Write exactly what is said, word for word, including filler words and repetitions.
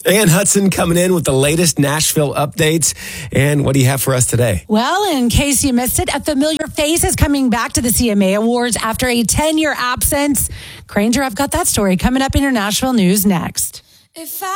Ann Hudson coming in with the latest Nashville updates. And what do you have for us today? Well, in case you missed it, a familiar face is coming back to the C M A Awards after a ten-year absence. Granger, I've got that story coming up in your Nashville news next. If I